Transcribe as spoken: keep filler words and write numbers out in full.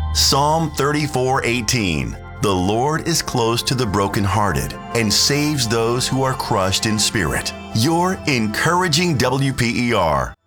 Psalm thirty-four eighteen. The Lord is close to the brokenhearted and saves those who are crushed in spirit. Your encouraging W P E R.